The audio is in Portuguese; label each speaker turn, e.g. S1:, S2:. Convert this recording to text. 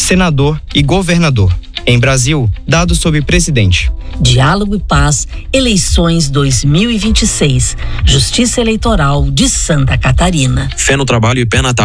S1: senador e governador. Em Brasil, dados sobre presidente.
S2: Diálogo e Paz, eleições 2026. Justiça Eleitoral de Santa Catarina.
S3: Fé no trabalho e pé na tábua.